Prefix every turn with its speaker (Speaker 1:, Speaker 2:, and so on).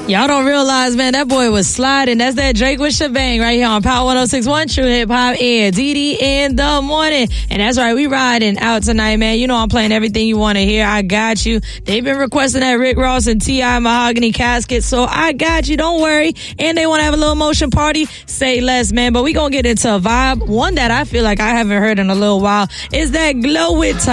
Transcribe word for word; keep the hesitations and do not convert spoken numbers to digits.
Speaker 1: Y'all don't realize, man, that boy was sliding. That's that Drake with Shebang right here on Power one oh six point one True Hip Hop and D D in the morning. And that's right, we riding out tonight, man. You know I'm playing everything you want to hear. I got you. They've been requesting that Rick Ross and T I Mahogany Casket, so I got you. Don't worry. And they want to have a little motion party. Say less, man. But we gonna get into a vibe. One that I feel like I haven't heard in a little while is that Glow It